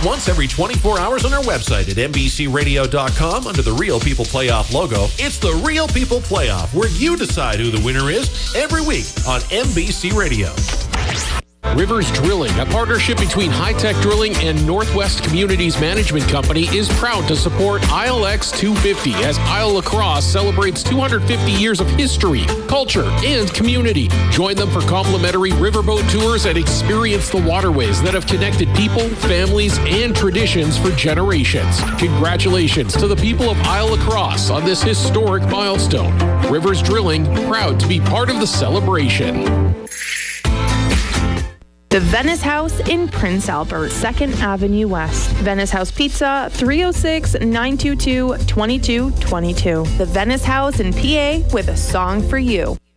once every 24 hours on our website at NBCRadio.com under the Real People Playoff logo. It's the Real People Playoff, where you decide who the winner is every week on NBC Radio. Rivers Drilling, a partnership between High Tech Drilling and Northwest Communities Management Company, is proud to support ILX 250 as Isle La Crosse celebrates 250 years of history, culture, and community. Join them for complimentary riverboat tours and experience the waterways that have connected people, families, and traditions for generations. Congratulations to the people of Isle La Crosse on this historic milestone. Rivers Drilling, proud to be part of the celebration. The Venice House in Prince Albert, 2nd Avenue West. Venice House Pizza, 306-922-2222. The Venice House in PA with a song for you.